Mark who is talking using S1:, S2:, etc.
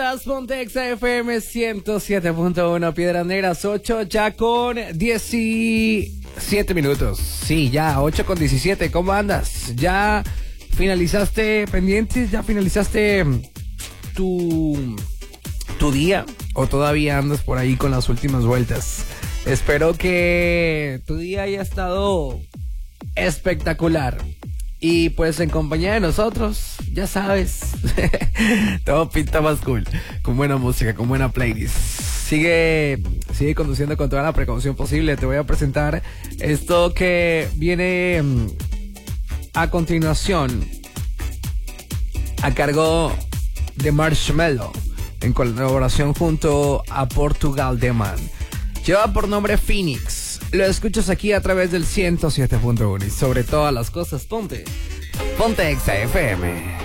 S1: Ponte FM 107.1, Piedras Negras 8, ya con 17 minutos. Sí, ya 8 con 17. ¿Cómo andas? ¿Ya finalizaste pendientes? ¿Ya finalizaste tu día? ¿O todavía andas por ahí con las últimas vueltas? Espero que tu día haya estado espectacular. Y pues en compañía de nosotros, ya sabes, todo pinta más cool, con buena música, con buena playlist. Sigue conduciendo con toda la precaución posible. Te voy a presentar esto que viene a continuación a cargo de Marshmello, en colaboración junto a Portugal The Man. Lleva por nombre Phoenix. Lo escuchas aquí a través del 107.1 y sobre todas las cosas, ponte XFM.